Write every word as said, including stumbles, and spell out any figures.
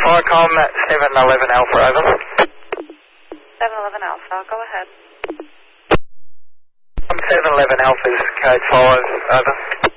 Firecom at seven eleven Alpha, over. seven eleven Alpha, go ahead. seven eleven Alpha's code five, over.